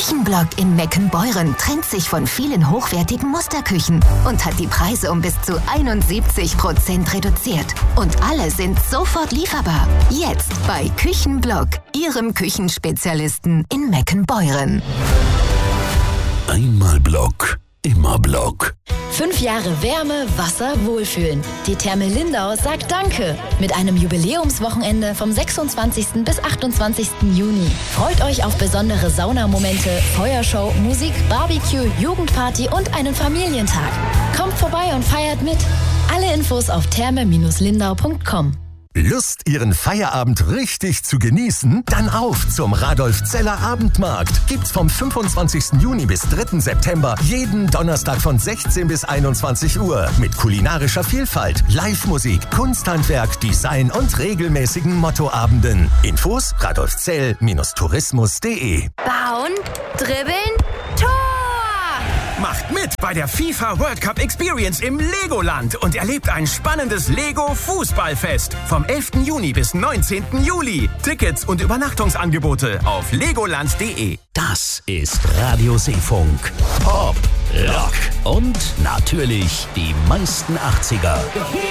Küchenblock in Meckenbeuren trennt sich von vielen hochwertigen Musterküchen und hat die Preise um bis zu 71% reduziert. Und alle sind sofort lieferbar. Jetzt bei Küchenblock, Ihrem Küchenspezialisten in Meckenbeuren. Einmal Block, immer Block. 5 Jahre Wärme, Wasser, Wohlfühlen. Die Therme Lindau sagt Danke mit einem Jubiläumswochenende vom 26. bis 28. Juni. Freut euch auf besondere Saunamomente, Feuershow, Musik, Barbecue, Jugendparty und einen Familientag. Kommt vorbei und feiert mit. Alle Infos auf therme-lindau.com. Lust, Ihren Feierabend richtig zu genießen? Dann auf zum Radolf-Zeller Abendmarkt. Gibt's vom 25. Juni bis 3. September jeden Donnerstag von 16 bis 21 Uhr. Mit kulinarischer Vielfalt, Live-Musik, Kunsthandwerk, Design und regelmäßigen Mottoabenden. Infos radolfzell-tourismus.de. Bauen, dribbeln, Tor! Macht mit bei der FIFA World Cup Experience im Legoland und erlebt ein spannendes Lego-Fußballfest vom 11. Juni bis 19. Juli. Tickets und Übernachtungsangebote auf legoland.de. Das ist Radio Seefunk. Pop, Rock und natürlich die meisten 80er.